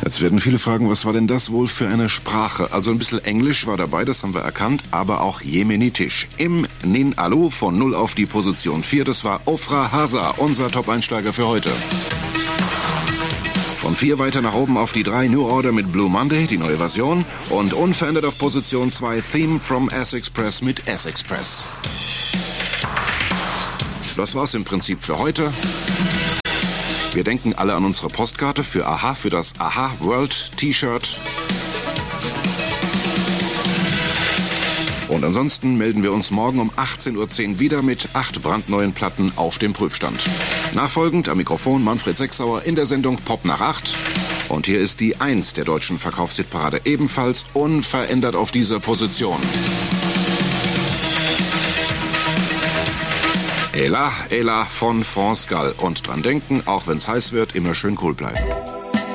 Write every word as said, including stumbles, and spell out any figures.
Jetzt werden viele fragen, was war denn das wohl für eine Sprache? Also ein bisschen Englisch war dabei, das haben wir erkannt, aber auch Jemenitisch. Im Nin Alu von null auf die Position vier, das war Ofra Hasa, unser Top-Einsteiger für heute. Von vier weiter nach oben auf die drei, New Order mit Blue Monday, die neue Version. Und unverändert auf Position zwei, Theme from S-Express mit S-Express. Das war's im Prinzip für heute. Wir denken alle an unsere Postkarte für Aha, für das Aha World T-Shirt. Und ansonsten melden wir uns morgen um achtzehn Uhr zehn wieder mit acht brandneuen Platten auf dem Prüfstand. Nachfolgend am Mikrofon Manfred Sechsauer in der Sendung Pop nach acht. Und hier ist die eins der deutschen Verkaufshitparade ebenfalls unverändert auf dieser Position. Ela, Ela von France Gall. Und dran denken, auch wenn's heiß wird, immer schön cool bleiben.